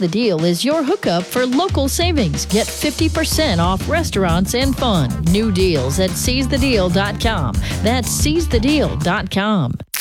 the Deal is your hookup for local savings. Get 50% off restaurants and fun. New deals at seizethedeal.com. That's seizethedeal.com.